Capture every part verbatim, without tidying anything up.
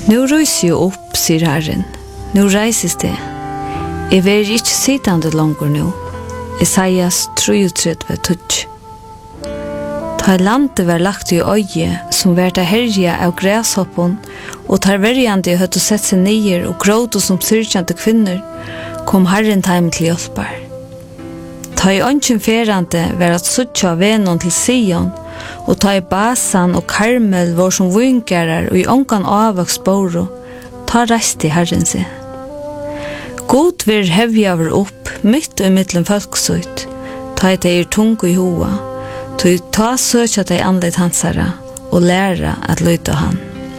Nu ryser jeg opp, sier Herren. Nu reises det. Jeg vil ikke sittande langer nu. Isaias treogtredve tutsk. Ta landet var lagt i øye, som var det herje av græshoppen, og tar verjande høtt å sette seg nyer og gråte som syrkjante kvinner, kom Herren heim til hjelper. Ta i ønsken ferande var at suttja venon til Sion, og ta i Basan og Karmel var som vungerar og i ångan avvaks boro, ta reist i Herren seg. God vir hevjaver opp, mitt og mittlen folksut, ta i teir tung i hoa, ta ta søkja dei anleit hansara, og læra at løyta han.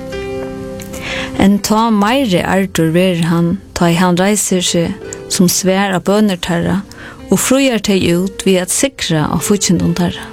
En ta meire artur ver han, ta i han reiser seg, som svær av bønnertarra, og frujar teg ut ved at sikra av futsindun tarra.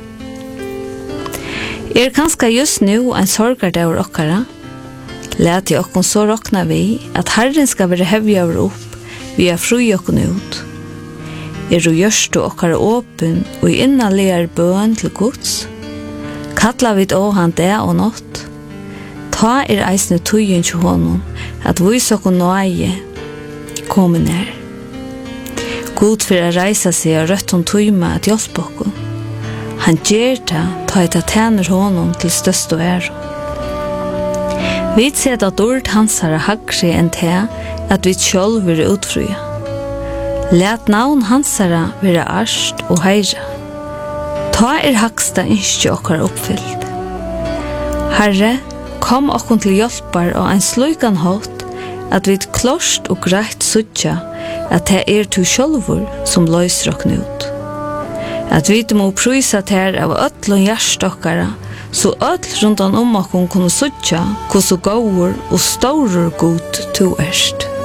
Er kanska just nu en sorgardaur okkara? Læt i okkon så rokna vi at Herren skal være hevjaver opp, vi er fru okkon ut. Er du gjørstu okkara åpen og i innalegar bøn til Guds? Kalla vid å han det og nått? Ta er eisne tøyen til honom, at vis okkon nøye komme nær. God for å reisa seg og rødt hon tøyma at hjelpe okkon. Han gjer det, ta et at tjener honom til størst og ære. Vi ser at ord hans har hagre enn te, at vi sjølv vil utfrøya. Læt navn hansara være arst og heira. Ta er haksta innskje okkar oppfyllt. Herre, kom okkon til hjelpar og ein slukan hatt, at vi klorst og greit suttja, at det er to sjølvor som løyser okkn ut. At vi må prysa ter av ötlun hjerstokkara, så öll rundan om okkon kunne suttja, hvordan gåur og staurur god to erst.